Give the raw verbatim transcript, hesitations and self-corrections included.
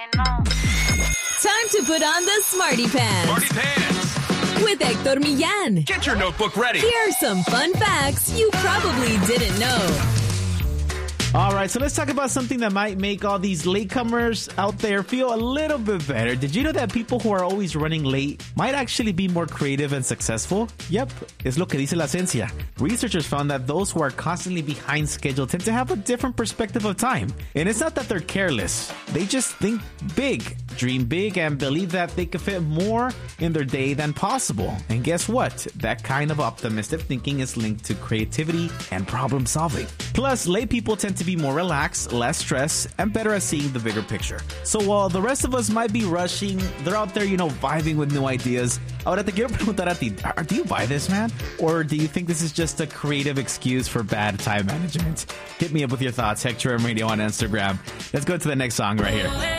Time to put on the Smarty Pants. Smarty Pants. With Hector Millán. Get your notebook ready. Here are some fun facts you probably didn't know. All right, so let's talk about something that might make all these latecomers out there feel a little bit better. Did you know that people who are always running late might actually be more creative and successful? Yep, es lo que dice la ciencia. Researchers found that those who are constantly behind schedule tend to have a different perspective of time. And it's not that they're careless. They just think big, dream big, and believe that they can fit more in their day than possible. And guess what? That kind of optimistic thinking is linked to creativity and problem solving. Plus, late people tend to be more relaxed, less stressed, and better at seeing the bigger picture. So while the rest of us might be rushing, they're out there, you know, vibing with new ideas. Ahora te quiero preguntar a ti, do you buy this, man? Or do you think this is just a creative excuse for bad time management? Hit me up with your thoughts, Hector M Radio on Instagram. Let's go to the next song right here.